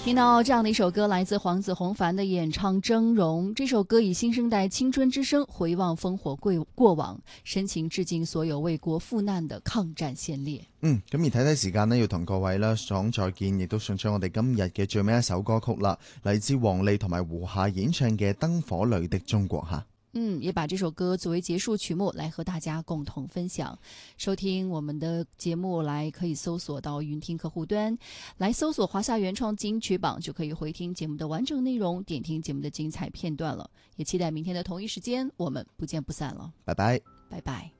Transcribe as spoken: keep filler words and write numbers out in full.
听到这样的一首歌，来自黄子弘凡的演唱《峥嵘》。这首歌以新生代青春之声回望烽火過往，深情致敬所有為國赴難的抗戰先烈。 嗯，咁而睇睇時間呢，要同各位啦講再見，亦都送上我哋今日嘅最尾一首歌曲啦，嚟自黃麗同埋胡夏演唱嘅《燈火裏的中國》吓。 嗯，也把這首歌作為結束曲目來和大家共同分享。收聽我們的節目來可以搜索到雲聽客戶端，來搜索華夏原創金曲榜，就可以回聽節目的完整內容，點聽節目的精彩片段了。也期待明天的同一時間，我們不見不散了。 拜拜， 拜拜。